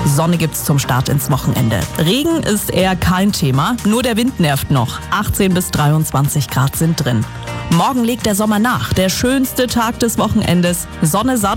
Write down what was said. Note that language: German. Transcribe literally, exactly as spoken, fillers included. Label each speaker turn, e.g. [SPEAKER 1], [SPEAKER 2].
[SPEAKER 1] Sonne gibt's zum Start ins Wochenende. Regen ist eher kein Thema, nur der Wind nervt noch. achtzehn bis dreiundzwanzig Grad sind drin. Morgen legt der Sommer nach, der schönste Tag des Wochenendes. Sonne satt